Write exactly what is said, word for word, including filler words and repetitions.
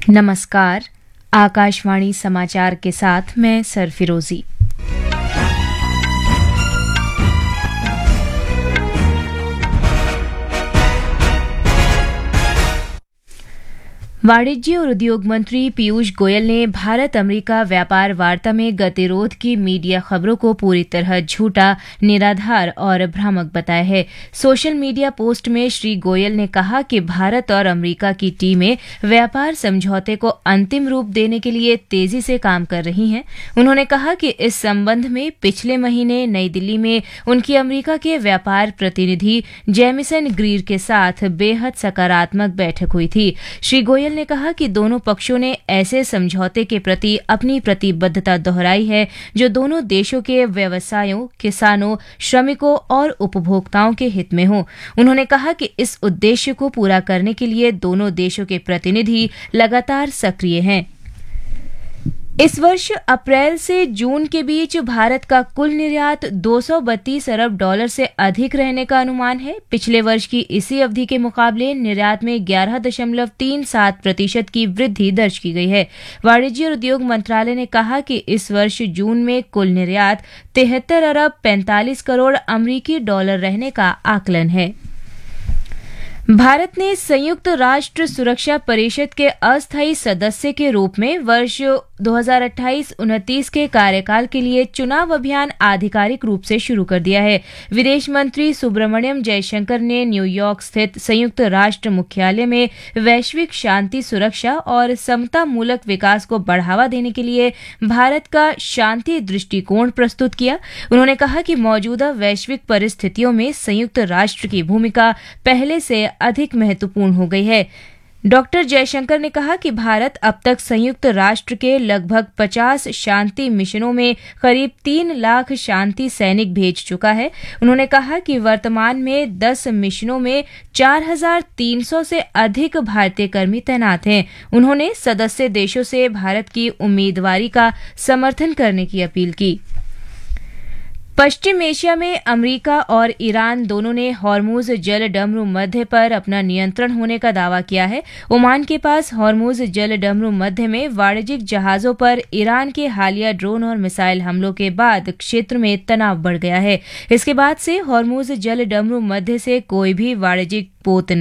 नमस्कार। आकाशवाणी समाचार के साथ मैं सरफिरोजी। वाणिज्य और उद्योग मंत्री पीयूष गोयल ने भारत अमेरिका व्यापार वार्ता में गतिरोध की मीडिया खबरों को पूरी तरह झूठा, निराधार और भ्रामक बताया है। सोशल मीडिया पोस्ट में श्री गोयल ने कहा कि भारत और अमेरिका की टीमें व्यापार समझौते को अंतिम रूप देने के लिए तेजी से काम कर रही हैं। उन्होंने कहा कि इस संबंध में पिछले महीने नई दिल्ली में उनकी अमेरिका के व्यापार प्रतिनिधि जेमिसन ग्रीर के साथ बेहद सकारात्मक बैठक हुई थी। श्री गोयल ने कहा कि दोनों पक्षों ने ऐसे समझौते के प्रति अपनी प्रतिबद्धता दोहराई है जो दोनों देशों के व्यवसायों, किसानों, श्रमिकों और उपभोक्ताओं के हित में हो। उन्होंने कहा कि इस उद्देश्य को पूरा करने के लिए दोनों देशों के प्रतिनिधि लगातार सक्रिय हैं। इस वर्ष अप्रैल से जून के बीच भारत का कुल निर्यात दो सौ बत्तीस अरब डॉलर से अधिक रहने का अनुमान है। पिछले वर्ष की इसी अवधि के मुकाबले निर्यात में ग्यारह दशमलव तीन सात प्रतिशत की वृद्धि दर्ज की गई है। वाणिज्य और उद्योग मंत्रालय ने कहा कि इस वर्ष जून में कुल निर्यात तिहत्तर अरब पैंतालीस करोड़ अमरीकी डॉलर रहने का आकलन है। भारत ने संयुक्त राष्ट्र सुरक्षा परिषद के अस्थायी सदस्य के रूप में वर्ष दो हज़ार अट्ठाईस उनतीस के कार्यकाल के लिए चुनाव अभियान आधिकारिक रूप से शुरू कर दिया है। विदेश मंत्री सुब्रमण्यम जयशंकर ने न्यूयॉर्क स्थित संयुक्त राष्ट्र मुख्यालय में वैश्विक शांति, सुरक्षा और समतामूलक विकास को बढ़ावा देने के लिए भारत का शांति दृष्टिकोण प्रस्तुत किया। उन्होंने कहा कि मौजूदा वैश्विक परिस्थितियों में संयुक्त राष्ट्र की भूमिका पहले से अधिक महत्वपूर्ण हो गई है। डॉक्टर जयशंकर ने कहा कि भारत अब तक संयुक्त राष्ट्र के लगभग पचास शांति मिशनों में करीब तीन लाख शांति सैनिक भेज चुका है। उन्होंने कहा कि वर्तमान में दस मिशनों में चार हज़ार तीन सौ से अधिक भारतीय कर्मी तैनात हैं। उन्होंने सदस्य देशों से भारत की उम्मीदवारी का समर्थन करने की अपील की। पश्चिम एशिया में अमेरिका और ईरान दोनों ने हॉर्मुज जलडमरू मध्य पर अपना नियंत्रण होने का दावा किया है। ओमान के पास हॉर्मुज जलडमरू मध्य में वाणिज्यिक जहाजों पर ईरान के हालिया ड्रोन और मिसाइल हमलों के बाद क्षेत्र में तनाव बढ़ गया है। इसके बाद से हॉर्मुज जलडमरू मध्य से कोई भी वाणिज्यिक पोत